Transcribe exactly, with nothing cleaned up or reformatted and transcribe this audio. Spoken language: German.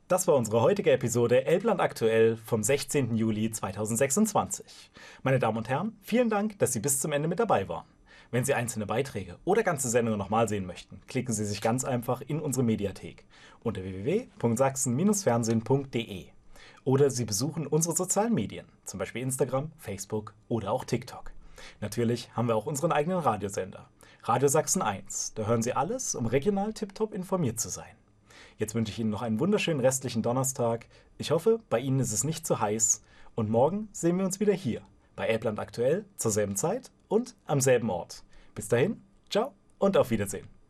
Das war unsere heutige Episode Elbland aktuell vom sechzehnten Juli zweitausendsechsundzwanzig. Meine Damen und Herren, vielen Dank, dass Sie bis zum Ende mit dabei waren. Wenn Sie einzelne Beiträge oder ganze Sendungen nochmal sehen möchten, klicken Sie sich ganz einfach in unsere Mediathek unter w w w punkt sachsen Bindestrich fernsehen punkt de oder Sie besuchen unsere sozialen Medien, zum Beispiel Instagram, Facebook oder auch TikTok. Natürlich haben wir auch unseren eigenen Radiosender, Radio Sachsen eins. Da hören Sie alles, um regional tiptop informiert zu sein. Jetzt wünsche ich Ihnen noch einen wunderschönen restlichen Donnerstag. Ich hoffe, bei Ihnen ist es nicht zu heiß. Und morgen sehen wir uns wieder hier bei Elbland aktuell zur selben Zeit und am selben Ort. Bis dahin, ciao und auf Wiedersehen.